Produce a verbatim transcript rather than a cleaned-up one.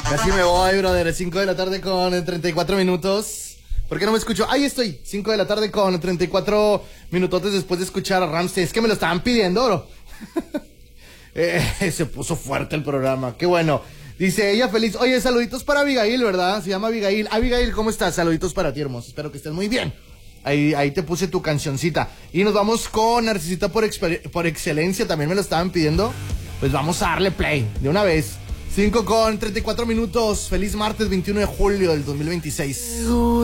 Casi me voy, brother. cinco de la tarde con treinta y cuatro minutos. ¿Por qué no me escucho? Ahí estoy. cinco de la tarde con treinta y cuatro minutotes después de escuchar a Rammstein. Es que me lo estaban pidiendo, bro. eh, se puso fuerte el programa. Qué bueno. Dice ella feliz. Oye, saluditos para Abigail, ¿verdad? Se llama Abigail. Abigail, ¿cómo estás? Saluditos para ti, hermoso. Espero que estés muy bien. Ahí, ahí te puse tu cancioncita. Y nos vamos con Narcisista por, por excelencia. También me lo estaban pidiendo. Pues vamos a darle play de una vez. cinco con treinta y cuatro minutos. Feliz martes veintiuno de julio del dos mil veintiséis.